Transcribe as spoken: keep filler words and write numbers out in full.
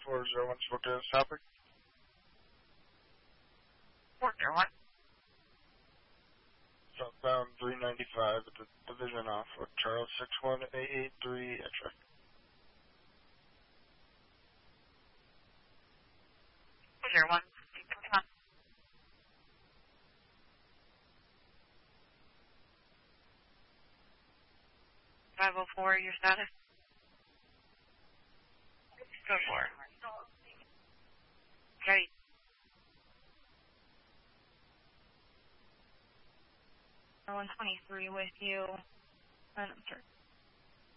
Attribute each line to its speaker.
Speaker 1: four zero one spoke to this topic.
Speaker 2: four zero one.
Speaker 1: Southbound three ninety-five at the division off of Charles six one eight eight three X-ray.
Speaker 2: four zero one. Come on. five oh four, your status? Go for it. Okay. one twenty-three with you. And I'm sure.